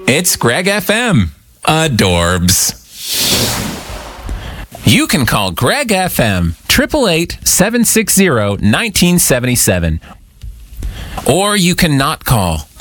It's Greg FM. Adorbs. You can call Greg FM 888-760-1977. Or you can not call